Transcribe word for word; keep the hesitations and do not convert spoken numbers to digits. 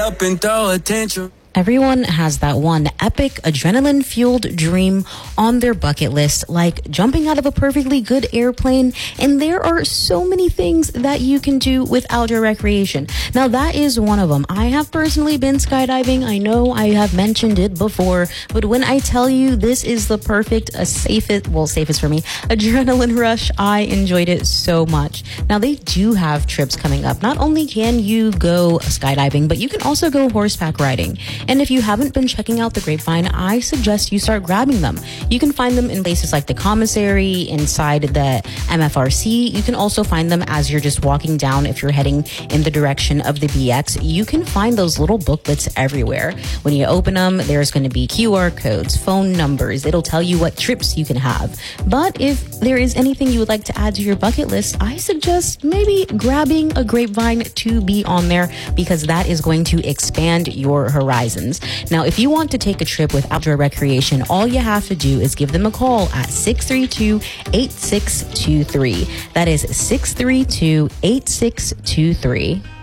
up and throw attention. Everyone has that one epic adrenaline-fueled dream on their bucket list, like jumping out of a perfectly good airplane, and there are so many things that you can do with outdoor recreation. Now, that is one of them. I have personally been skydiving. I know I have mentioned it before, but when I tell you this is the perfect, uh, safest, well, safest for me, adrenaline rush, I enjoyed it so much. Now, they do have trips coming up. Not only can you go skydiving, but you can also go horseback riding. And if you haven't been checking out the Grapevine, I suggest you start grabbing them. You can find them in places like the commissary, inside the M F R C. You can also find them as you're just walking down if you're heading in the direction of the B X. You can find those little booklets everywhere. When you open them, there's going to be Q R codes, phone numbers. It'll tell you what trips you can have. But if there is anything you would like to add to your bucket list, I suggest maybe grabbing a Grapevine to be on there, because that is going to expand your horizon. Now, if you want to take a trip with outdoor recreation, all you have to do is give them a call at six three two, eight six two three. That is six three two, eight six two three.